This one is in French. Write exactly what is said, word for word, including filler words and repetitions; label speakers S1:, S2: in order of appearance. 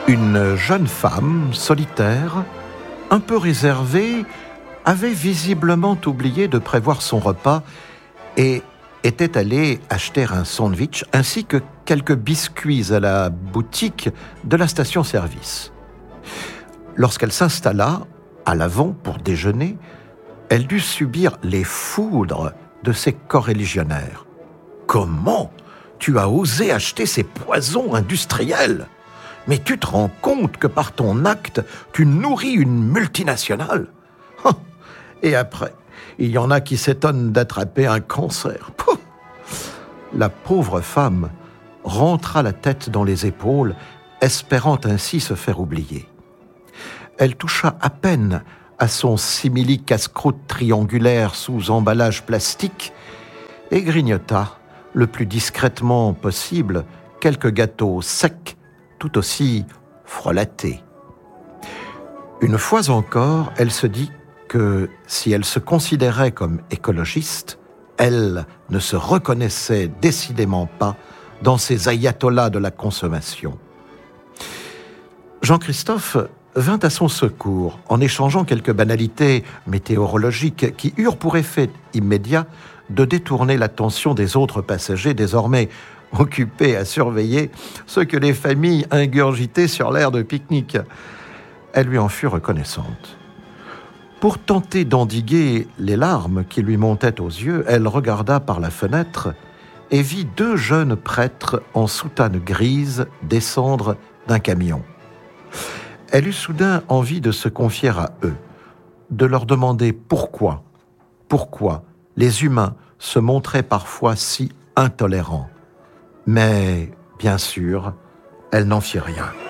S1: Une jeune femme, solitaire, un peu réservée, avait visiblement oublié de prévoir son repas et était allée acheter un sandwich ainsi que quelques biscuits à la boutique de la station-service. Lorsqu'elle s'installa à l'avant pour déjeuner, elle dut subir les foudres de ses coreligionnaires. « Comment tu as osé acheter ces poisons industriels ? Mais tu te rends compte que par ton acte, tu nourris une multinationale ? Et après, il y en a qui s'étonnent d'attraper un cancer. » La pauvre femme rentra la tête dans les épaules, espérant ainsi se faire oublier. Elle toucha à peine à son simili casse-croûte triangulaire sous emballage plastique et grignota, le plus discrètement possible, quelques gâteaux secs, tout aussi frelatés. Une fois encore, elle se dit que si elle se considérait comme écologiste, elle ne se reconnaissait décidément pas dans ces ayatollahs de la consommation. Jean-Christophe vint à son secours en échangeant quelques banalités météorologiques qui eurent pour effet immédiat de détourner l'attention des autres passagers désormais occupés à surveiller ce que les familles ingurgitaient sur l'aire de pique-nique. Elle lui en fut reconnaissante. Pour tenter d'endiguer les larmes qui lui montaient aux yeux, elle regarda par la fenêtre et vit deux jeunes prêtres en soutane grise descendre d'un camion. Elle eut soudain envie de se confier à eux, de leur demander pourquoi, pourquoi les humains se montraient parfois si intolérants. Mais, bien sûr, elle n'en fit rien.